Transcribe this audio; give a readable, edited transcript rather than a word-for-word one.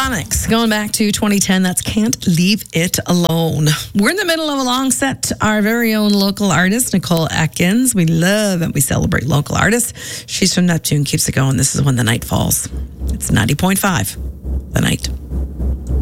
Sonics, going back to 2010, that's Can't Leave It Alone. We're in the middle of a long set. Our very own local artist, Nicole Atkins. We love and we celebrate local artists. She's from Neptune, keeps it going. This is When the Night Falls. It's 90.5, The Night.